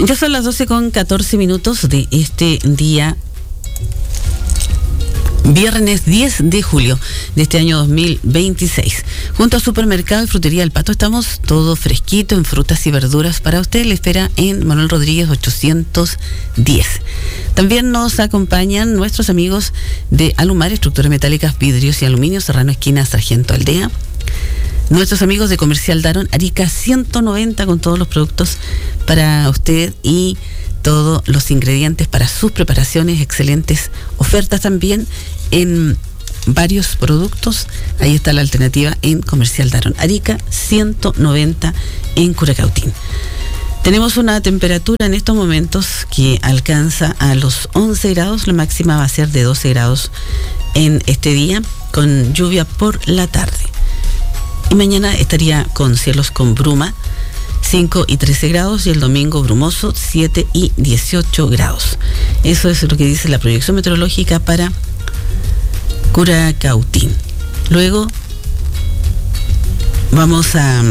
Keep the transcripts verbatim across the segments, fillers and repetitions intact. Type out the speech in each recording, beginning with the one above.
Ya son las doce con catorce minutos de este día, viernes diez de julio de este año dos mil veintiséis. Junto a Supermercado y Frutería El Pato estamos todo fresquito en frutas y verduras para usted. Le espera en Manuel Rodríguez ochocientos diez. También nos acompañan nuestros amigos de Alumar, estructuras metálicas, vidrios y aluminio, Serrano esquina Sargento Aldea. Nuestros amigos de Comercial Daron, Arica ciento noventa, con todos los productos para usted y todos los ingredientes para sus preparaciones. Excelentes ofertas también en varios productos. Ahí está la alternativa en Comercial Daron, Arica ciento noventa en Curacautín. Tenemos una temperatura en estos momentos que alcanza a los once grados. La máxima va a ser de doce grados en este día, con lluvia por la tarde. Y mañana estaría con cielos con bruma, cinco y trece grados, y el domingo brumoso, siete y dieciocho grados. Eso es lo que dice la proyección meteorológica para Curacautín. Luego vamos a...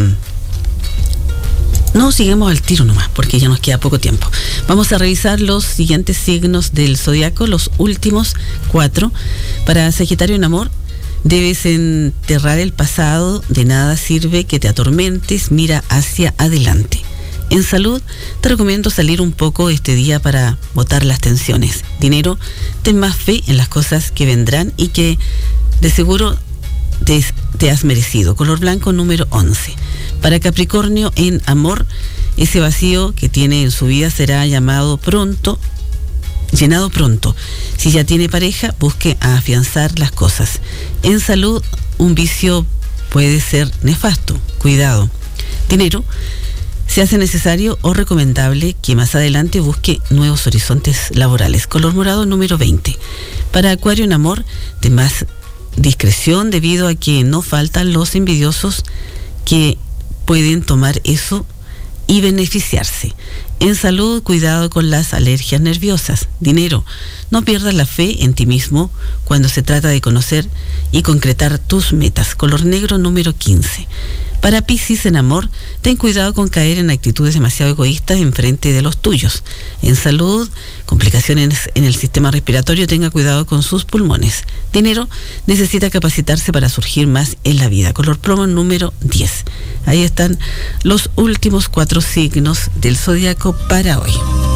No, sigamos al tiro nomás, porque ya nos queda poco tiempo. Vamos a revisar los siguientes signos del zodiaco, los últimos cuatro. Para Sagitario en amor, debes enterrar el pasado, de nada sirve que te atormentes, mira hacia adelante. En salud, te recomiendo salir un poco este día para botar las tensiones. Dinero, ten más fe en las cosas que vendrán y que de seguro te, te has merecido. Color blanco número once. Para Capricornio en amor, ese vacío que tiene en su vida será llamado pronto, llenado pronto. Si ya tiene pareja, busque afianzar las cosas. En salud, un vicio puede ser nefasto. Cuidado. Dinero, se hace necesario o recomendable que más adelante busque nuevos horizontes laborales. Color morado número veinte. Para Acuario en amor, de más discreción, debido a que no faltan los envidiosos que pueden tomar eso y beneficiarse. En salud, cuidado con las alergias nerviosas. Dinero, no pierdas la fe en ti mismo cuando se trata de conocer y concretar tus metas. Color negro número quince. Para Piscis en amor, ten cuidado con caer en actitudes demasiado egoístas en frente de los tuyos. En salud, complicaciones en el sistema respiratorio, tenga cuidado con sus pulmones. Dinero, necesita capacitarse para surgir más en la vida. Color plomo número diez. Ahí están los últimos cuatro signos del zodiaco para hoy.